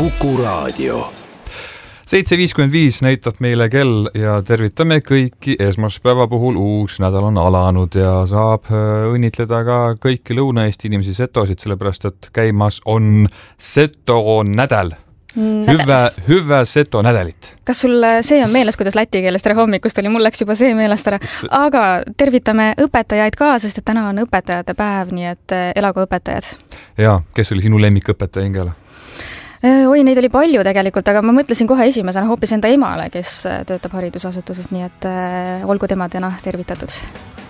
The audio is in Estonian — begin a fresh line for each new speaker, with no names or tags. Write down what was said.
Kuku Raadio.
7.55 näitab meile kell ja tervitame kõiki esmaspäeva puhul. Uus nädal on alanud ja saab õnnitleda ka kõiki Lõuna-Eesti inimesi setosid, sellepärast et käimas on seto nädal. Hüve seto nädalit.
Kas sul see on meeles, kuidas läti keeles tere hommikust oli? Mul läks juba see meelest ära. Aga tervitame õpetajaid ka, sest et täna on õpetajate päev, nii et elagu õpetajad.
Ja, kes oli sinu lemmikõpetaja Ingela?
Oi, neid oli palju tegelikult, aga ma mõtlesin kohe esimesena hoopis enda emale, kes töötab haridusasutuses, nii et olgu tema täna tervitatud.